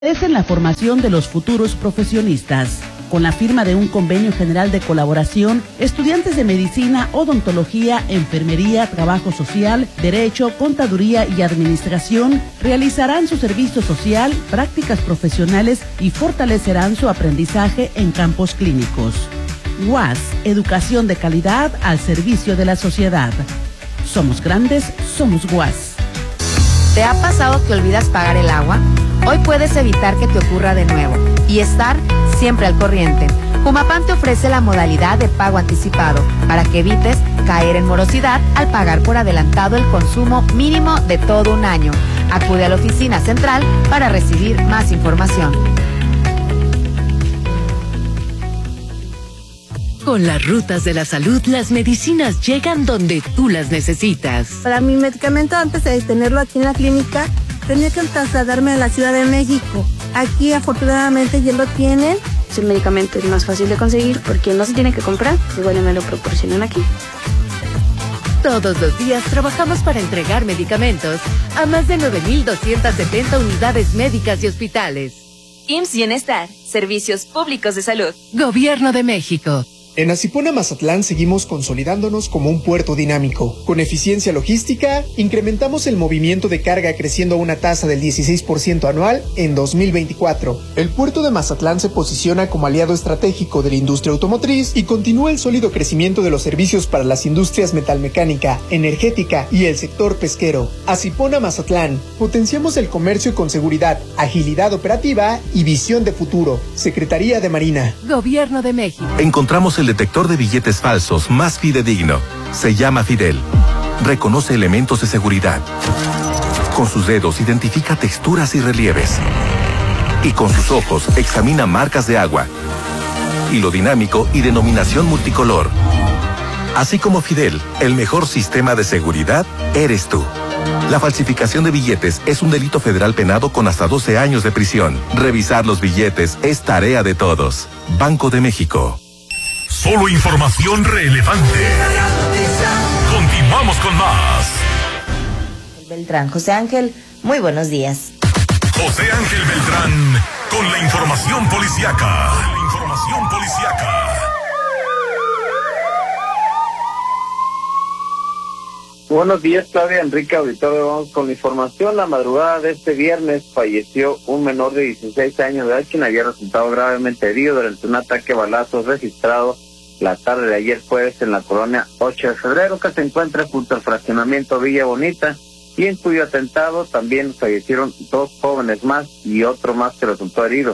Es en la formación de los futuros profesionistas. Con la firma de un convenio general de colaboración, estudiantes de medicina, odontología, enfermería, trabajo social, derecho, contaduría y administración realizarán su servicio social, prácticas profesionales y fortalecerán su aprendizaje en campos clínicos. UAS, educación de calidad al servicio de la sociedad. Somos grandes, somos UAS. ¿Te ha pasado que olvidas pagar el agua? Hoy puedes evitar que te ocurra de nuevo y estar siempre al corriente. Jumapam te ofrece la modalidad de pago anticipado para que evites caer en morosidad al pagar por adelantado el consumo mínimo de todo un año. Acude a la oficina central para recibir más información. Con las rutas de la salud, las medicinas llegan donde tú las necesitas. Para mi medicamento, antes de tenerlo aquí en la clínica, tenía que trasladarme a la Ciudad de México. Aquí, afortunadamente, ya lo tienen. Ese medicamento es más fácil de conseguir porque no se tiene que comprar, igual me lo proporcionan aquí. Todos los días trabajamos para entregar medicamentos a más de 9,270 unidades médicas y hospitales. IMSS Bienestar, Servicios Públicos de Salud. Gobierno de México. En Asipona Mazatlán seguimos consolidándonos como un puerto dinámico. Con eficiencia logística, incrementamos el movimiento de carga creciendo a una tasa del 16% anual en 2024. El puerto de Mazatlán se posiciona como aliado estratégico de la industria automotriz y continúa el sólido crecimiento de los servicios para las industrias metalmecánica, energética y el sector pesquero. Asipona Mazatlán, potenciamos el comercio con seguridad, agilidad operativa y visión de futuro. Secretaría de Marina. Gobierno de México. Encontramos el detector de billetes falsos más fidedigno. Se llama Fidel. Reconoce elementos de seguridad. Con sus dedos identifica texturas y relieves. Y con sus ojos examina marcas de agua. Hilo dinámico y denominación multicolor. Así como Fidel, el mejor sistema de seguridad eres tú. La falsificación de billetes es un delito federal penado con hasta 12 años de prisión. Revisar los billetes es tarea de todos. Banco de México. Solo información relevante. Continuamos con más. Beltrán, José Ángel, muy buenos días. José Ángel Beltrán con la información policiaca. Buenos días, Claudia, Enrique Auditorio. Vamos con la información. La madrugada de este viernes falleció un menor de 16 años de edad quien había resultado gravemente herido durante un ataque a balazos registrado la tarde de ayer jueves en la colonia 8 de febrero, que se encuentra junto al fraccionamiento Villa Bonita, y en cuyo atentado también fallecieron 2 jóvenes más y otro más que resultó herido.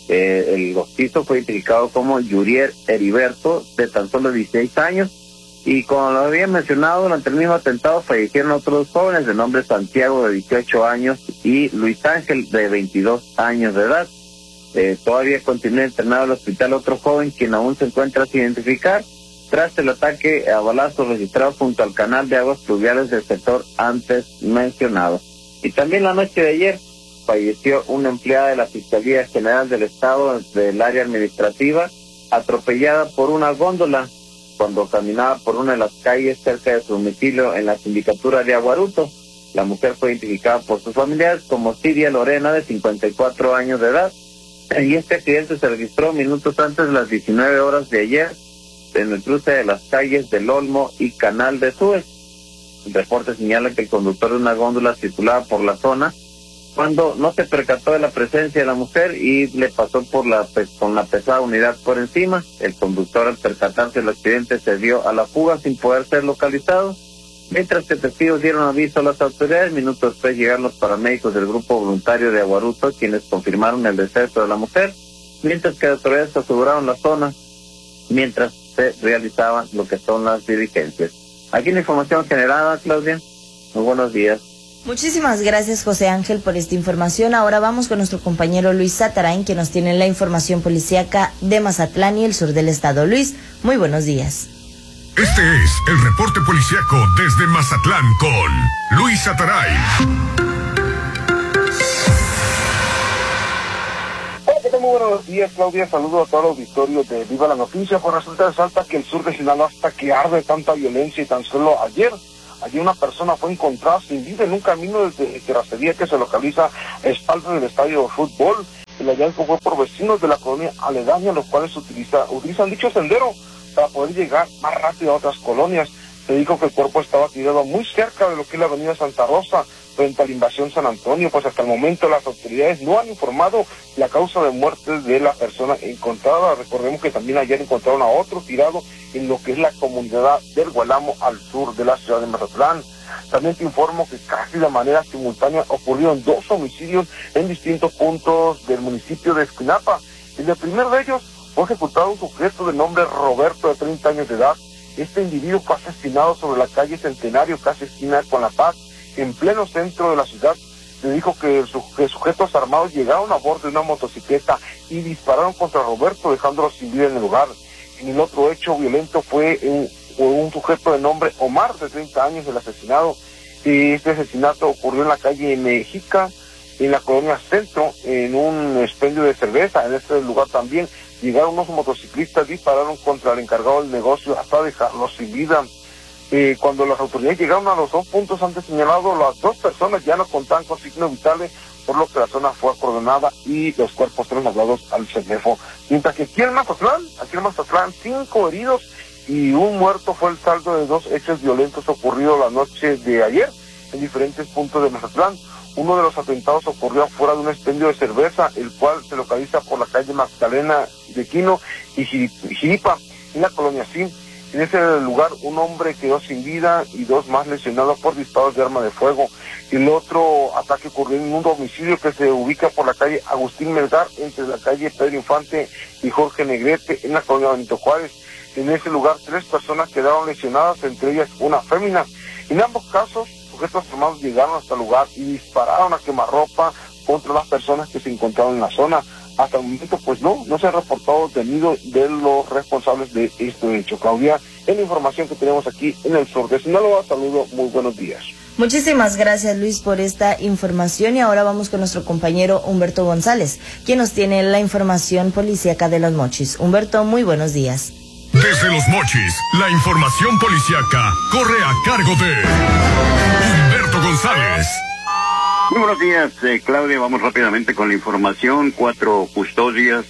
El hostizo fue identificado como Yuriel Heriberto, de tan solo 16 años, y como lo había mencionado, durante el mismo atentado fallecieron otros 2 jóvenes de nombre Santiago, de 18 años, y Luis Ángel, de 22 años de edad. Todavía continúa internado en el hospital otro joven, quien aún se encuentra sin identificar, tras el ataque a balazos registrado junto al canal de aguas pluviales del sector antes mencionado. Y también la noche de ayer falleció una empleada de la Fiscalía General del Estado del área administrativa, atropellada por una góndola cuando caminaba por una de las calles cerca de su domicilio en la sindicatura de Aguaruto. La mujer fue identificada por sus familiares como Siria Lorena, de 54 años de edad, y este accidente se registró minutos antes de las 19 horas de ayer en el cruce de las calles del Olmo y Canal de Suez. El reporte señala que el conductor de una góndola circulaba por la zona cuando no se percató de la presencia de la mujer y le pasó con la pesada unidad por encima. El conductor, al percatarse del accidente, se dio a la fuga sin poder ser localizado. Mientras que testigos dieron aviso a las autoridades, minutos después llegaron los paramédicos del grupo voluntario de Aguaruto, quienes confirmaron el deceso de la mujer, mientras que las autoridades aseguraron la zona mientras se realizaban lo que son las diligencias. Aquí la información generada, Claudia. Muy buenos días. Muchísimas gracias, José Ángel, por esta información. Ahora vamos con nuestro compañero Luis Satarain, que nos tiene la información policíaca de Mazatlán y el sur del estado. Luis, muy buenos días. Este es el reporte policíaco desde Mazatlán con Luis Satarain. Muy buenos días, Claudia. Saludos a todo el auditorio de Viva la Noticia. Pues resulta que el sur de Sinaloa hasta que arde tanta violencia, y tan solo ayer Allí una persona fue encontrada sin vida en un camino desde terracería que se localiza a espaldas del estadio de fútbol. El hallazgo fue por vecinos de la colonia aledaña, los cuales utilizan dicho sendero para poder llegar más rápido a otras colonias. Se dijo que el cuerpo estaba tirado muy cerca de lo que es la avenida Santa Rosa, frente a la invasión San Antonio, pues hasta el momento las autoridades no han informado la causa de muerte de la persona encontrada. Recordemos que también ayer encontraron a otro tirado en lo que es la comunidad del Gualamo, al sur de la ciudad de Mazatlán. También te informo que casi de manera simultánea ocurrieron 2 homicidios en distintos puntos del municipio de Esquinapa. En el primero de ellos fue ejecutado un sujeto de nombre Roberto, de 30 años de edad. Este individuo fue asesinado sobre la calle Centenario, casi esquina con La Paz, en pleno centro de la ciudad. Se dijo que sujetos armados llegaron a bordo de una motocicleta y dispararon contra Roberto, dejándolo sin vida en el lugar. En el otro hecho violento fue un sujeto de nombre Omar, de 30 años, el asesinado. Este asesinato ocurrió en la calle Mexica, en la colonia Centro, en un expendio de cerveza. En este lugar también llegaron unos motociclistas, dispararon contra el encargado del negocio hasta dejarlo sin vida. Cuando las autoridades llegaron a los 2 puntos antes señalados, las 2 personas ya no contaban con signos vitales, por lo que la zona fue acordonada y los cuerpos fueron trasladados al CEMEFO. Mientras que aquí en Mazatlán, 5 heridos y 1 muerto fue el saldo de 2 hechos violentos ocurridos la noche de ayer en diferentes puntos de Mazatlán. Uno de los atentados ocurrió afuera de un expendio de cerveza, el cual se localiza por la calle Magdalena de Quino y Jiripa, en la colonia Sim. En ese lugar un hombre quedó sin vida y 2 más lesionados por disparos de arma de fuego. El otro ataque ocurrió en un domicilio que se ubica por la calle Agustín Melgar, entre la calle Pedro Infante y Jorge Negrete, en la colonia Benito Juárez. En ese lugar 3 personas quedaron lesionadas, entre ellas una fémina. En ambos casos, sujetos armados llegaron hasta el lugar y dispararon a quemarropa contra las personas que se encontraban en la zona. Hasta el momento, pues no se ha reportado detenido de los responsables de este hecho. Claudia, es la información que tenemos aquí en el sur de Sinaloa. Saludos, muy buenos días. Muchísimas gracias, Luis, por esta información, y ahora vamos con nuestro compañero Humberto González, quien nos tiene la información policíaca de Los Mochis. Humberto, muy buenos días. Desde Los Mochis, la información policíaca corre a cargo de Humberto González. Muy buenos días, Claudia. Vamos rápidamente con la información. 4 custodias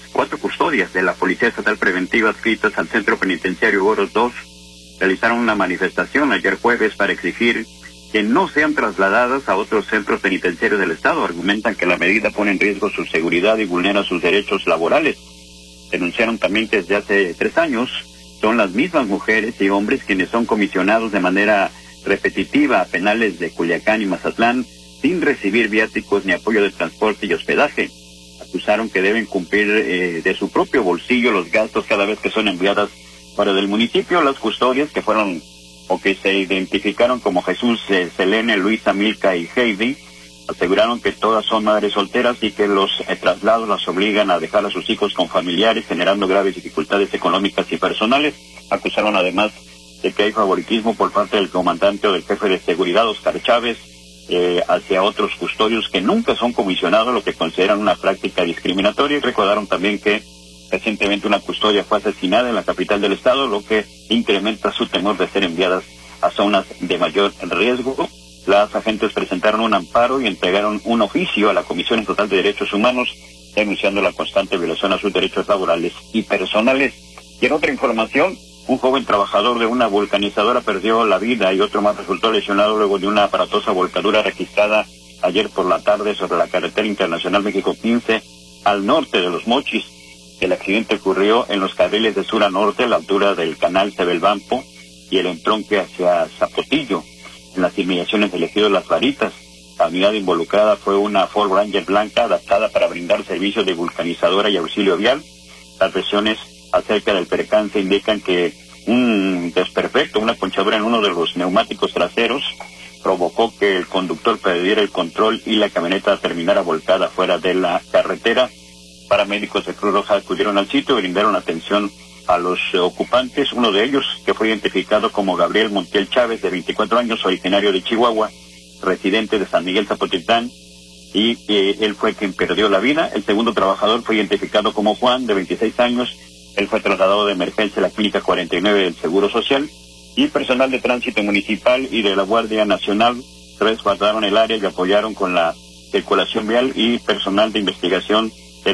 de la Policía Estatal Preventiva adscritas al Centro Penitenciario Goros 2 realizaron una manifestación ayer jueves para exigir que no sean trasladadas a otros centros penitenciarios del Estado. Argumentan que la medida pone en riesgo su seguridad y vulnera sus derechos laborales. Denunciaron también que desde hace 3 años son las mismas mujeres y hombres quienes son comisionados de manera repetitiva a penales de Culiacán y Mazatlán sin recibir viáticos ni apoyo de transporte y hospedaje. Acusaron que deben cumplir de su propio bolsillo los gastos cada vez que son enviadas fuera del municipio. Las custodias que fueron o que se identificaron como Jesús, Selene, Luisa, Milka y Heidi, aseguraron que todas son madres solteras y que los traslados las obligan a dejar a sus hijos con familiares, generando graves dificultades económicas y personales. Acusaron además de que hay favoritismo por parte del comandante o del jefe de seguridad, Oscar Chávez, hacia otros custodios que nunca son comisionados, lo que consideran una práctica discriminatoria. Y recordaron también que recientemente una custodia fue asesinada en la capital del estado, lo que incrementa su temor de ser enviadas a zonas de mayor riesgo. Las agentes presentaron un amparo y entregaron un oficio a la Comisión Estatal de Derechos Humanos, denunciando la constante violación a sus derechos laborales y personales. Y en otra información, un joven trabajador de una vulcanizadora perdió la vida y otro más resultó lesionado luego de una aparatosa volcadura registrada ayer por la tarde sobre la carretera internacional México 15 al norte de Los Mochis. El accidente ocurrió en los carriles de sur a norte, a la altura del canal Tebelbampo y el entronque hacia Zapotillo, en las inmediaciones del ejido Las Varitas. La unidad involucrada fue una Ford Ranger blanca adaptada para brindar servicios de vulcanizadora y auxilio vial. Las versiones acerca del percance indican que un desperfecto, una ponchadura en uno de los neumáticos traseros, provocó que el conductor perdiera el control y la camioneta terminara volcada fuera de la carretera. Paramédicos de Cruz Roja acudieron al sitio y brindaron atención a los ocupantes. Uno de ellos, que fue identificado como Gabriel Montiel Chávez, de 24 años, originario de Chihuahua, residente de San Miguel Zapotitlán, y él fue quien perdió la vida. El segundo trabajador fue identificado como Juan, de 26 años. Él fue trasladado de emergencia a la clínica 49 del Seguro Social. y personal de tránsito municipal y de la Guardia Nacional resguardaron el área y apoyaron con la circulación vial, y personal de investigación